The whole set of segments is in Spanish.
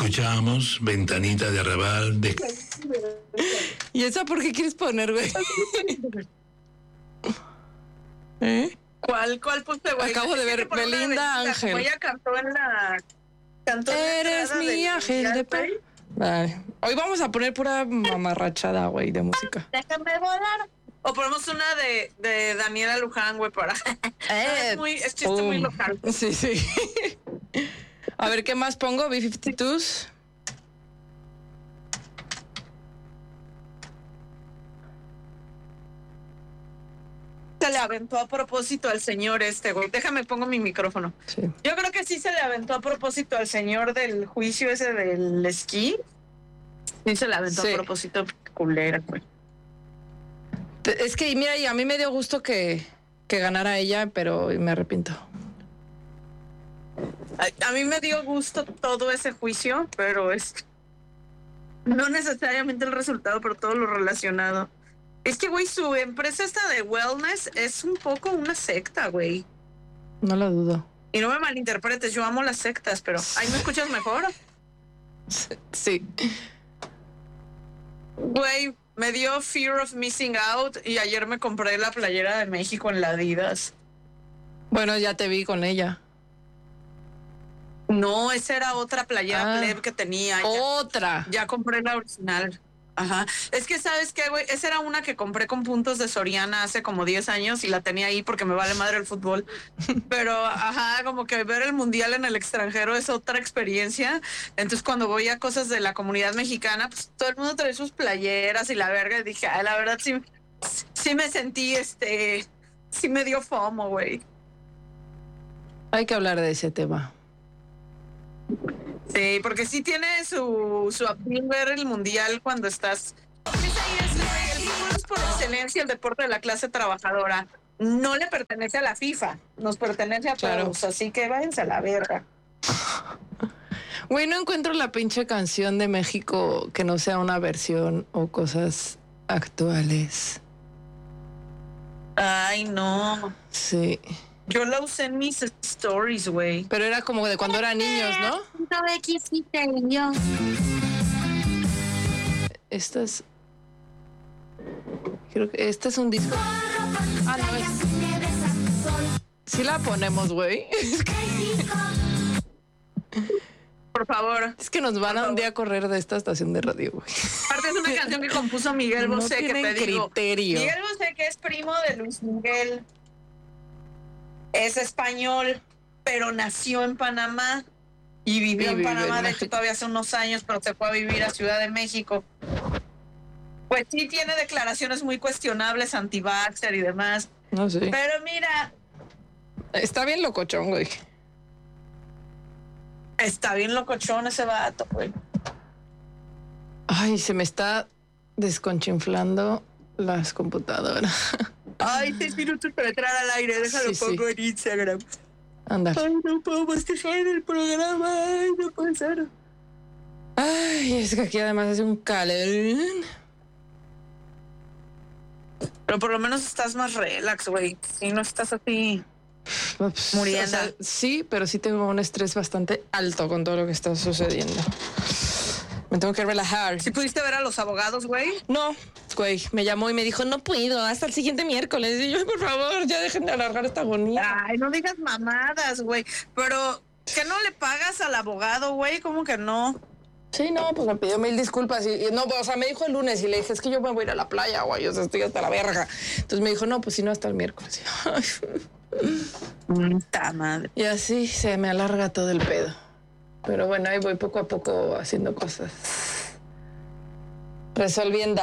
Escuchamos Ventanita de Arrabal de... ¿Y esa por qué quieres poner, güey? ¿Cuál puse, güey? Acabo de ver Belinda Ángel. Ella cantó en la... Eres mi ángel de paz. Vale. Hoy vamos a poner pura mamarrachada, güey, de música. Déjame volar. O ponemos una de Daniela Luján, güey, para... es chiste muy local. Sí, sí. A ver, ¿qué más pongo? B-52s. Se le aventó a propósito al señor güey. Déjame, pongo mi micrófono. Sí. Yo creo que sí se le aventó a propósito al señor del juicio ese del esquí. Sí se le aventó a propósito, culera, güey. Es que, mira, y a mí me dio gusto que ganara ella, pero me arrepiento. A mí me dio gusto todo ese juicio, pero no necesariamente el resultado, pero todo lo relacionado. Es que, güey, su empresa esta de wellness es un poco una secta, güey. No lo dudo. Y no me malinterpretes, yo amo las sectas, pero ¿ahí me escuchas mejor? Sí. Güey, me dio fear of missing out y ayer me compré la playera de México en la Adidas. Bueno, ya te vi con ella. No, esa era otra playera pleb que tenía. Otra. Ya compré la original. Ajá. Es que, ¿sabes qué, güey? Esa era una que compré con puntos de Soriana hace como 10 años y la tenía ahí porque me vale madre el fútbol. Pero, ajá, como que ver el mundial en el extranjero es otra experiencia. Entonces, cuando voy a cosas de la comunidad mexicana, pues todo el mundo trae sus playeras y la verga. Y dije, la verdad sí me sentí, sí me dio FOMO, güey. Hay que hablar de ese tema. Sí, porque sí tiene su appeal ver el mundial cuando estás... El fútbol es por excelencia el deporte de la clase trabajadora. No le pertenece a la FIFA, nos pertenece a todos, así que váyanse a la verga. Güey, no encuentro la pinche canción de México que no sea una versión o cosas actuales. Ay, no. Sí. Yo la usé en mis stories, güey. Pero era como de cuando eran niños, ¿no? Esta es... Creo que este es un disco... Ah, no es... Sí la ponemos, güey. Por favor. Es que nos van a un día a correr de esta estación de radio, güey. Aparte es una canción que compuso Miguel Bosé, que te digo. Criterio. Miguel Bosé, que es primo de Luis Miguel. Es español, pero nació en Panamá y vivió en Panamá, de hecho todavía hace unos años, pero se fue a vivir a Ciudad de México. Pues sí tiene declaraciones muy cuestionables, anti-vaxxer y demás. No sé. Pero mira... Está bien locochón, güey. Está bien locochón ese vato, güey. Ay, se me está desconchinflando las computadoras. Ay, 6 minutos para entrar al aire, déjalo pongo en Instagram. Ándale. Ay, no puedo bostezar en el programa, ay, no puede ser. Ay, es que aquí además hace un calor. Pero por lo menos estás más relax, güey. Si no estás así muriendo. O sea, sí, pero sí tengo un estrés bastante alto con todo lo que está sucediendo. Me tengo que relajar. ¿Sí pudiste ver a los abogados, güey? No, güey, me llamó y me dijo, no puedo, hasta el siguiente miércoles. Y yo, por favor, ya dejen de alargar esta agonía. Ay, no digas mamadas, güey. Pero, ¿que no le pagas al abogado, güey? ¿Cómo que no? Sí, no, pues me pidió 1000 disculpas. Y no, o sea, me dijo el lunes y le dije, es que yo me voy a ir a la playa, güey, o sea, estoy hasta la verga. Entonces me dijo, no, pues si no, hasta el miércoles. Puta madre. Y así se me alarga todo el pedo. Pero bueno, ahí voy poco a poco haciendo cosas. Resolviendo.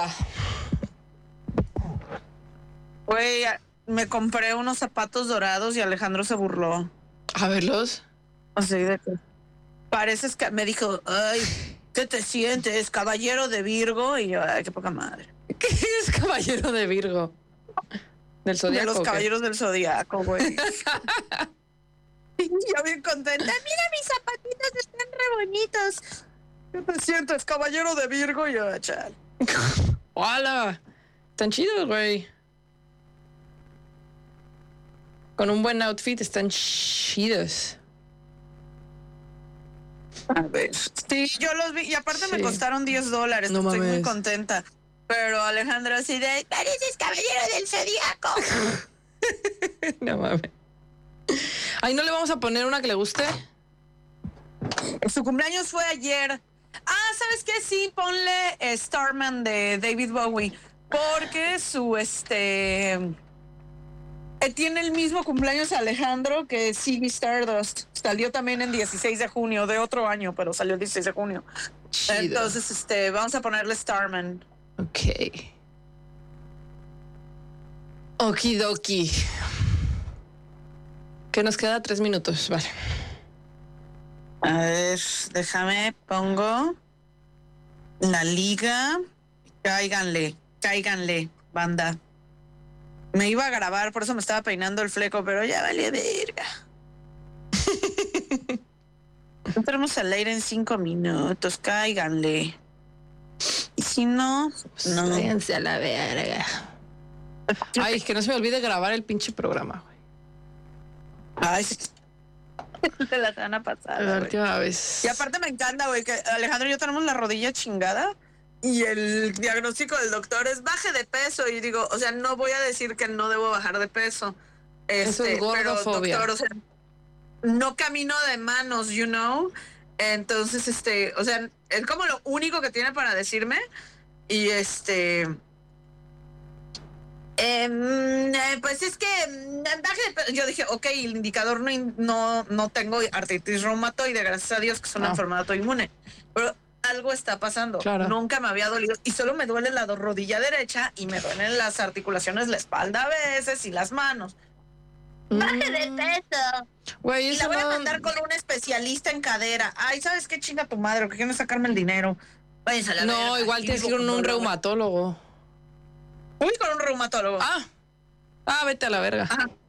Güey, me compré unos zapatos dorados y Alejandro se burló. A verlos. Así de que... Pareces que... Me dijo, ay, ¿qué te sientes? ¿Caballero de Virgo? Y yo, ay, qué poca madre. ¿Qué es caballero de Virgo? ¿Del Zodiaco? De los caballeros del Zodiaco, güey. Yo bien contenta. Mira, mis zapatitos están re bonitos. ¿Qué te sientes, caballero de Virgo? Y yo, chal. ¡Hola! Están chidos, güey. Con un buen outfit están chidos. A ver. Sí, yo los vi y aparte me costaron $10. No Estoy muy mames. contenta. Pero Alejandra así de, pareces caballero del zodiaco. No mames. Ay, ¿no le vamos a poner una que le guste? Su cumpleaños fue ayer. ¿Sabes qué? Sí, ponle Starman de David Bowie. Porque tiene el mismo cumpleaños Alejandro que Ziggy Stardust. Salió también en 16 de junio, de otro año, pero salió el 16 de junio. Chido. Entonces, vamos a ponerle Starman. Ok. Okidoki. Que nos queda 3 minutos, vale. A ver, déjame, pongo la liga. Cáiganle, banda. Me iba a grabar, por eso me estaba peinando el fleco, pero ya vale verga. Entramos al aire en 5 minutos, cáiganle. Y si no, no. Váyanse a la verga. Ay, que no se me olvide grabar el pinche programa, güey. Ay, sí. De la semana pasada. La güey. última vez. Y aparte me encanta, güey, que Alejandro y yo tenemos la rodilla chingada y el diagnóstico del doctor es baje de peso. Y digo, o sea, no voy a decir que no debo bajar de peso. Eso es Pero gordofobia. doctor, o sea, no camino de manos, you know. Entonces, o sea, es como lo único que tiene para decirme. Y pues es que baje de peso. Yo dije, ok, el indicador no tengo artritis reumatoide, gracias a Dios, que es una enfermedad autoinmune. Pero algo está pasando. Claro. Nunca me había dolido. Y solo me duele la rodilla derecha y me duelen las articulaciones, la espalda a veces y las manos. Baje de peso. Güey, Y eso la voy a no- mandar con un especialista en cadera. Ay, ¿sabes qué? Chinga tu madre, que quieren sacarme el dinero. Váyanse a la No, verga. igual Y tienes que digo, ir con un no, reumatólogo. Uy, con un reumatólogo. Vete a la verga. Ajá.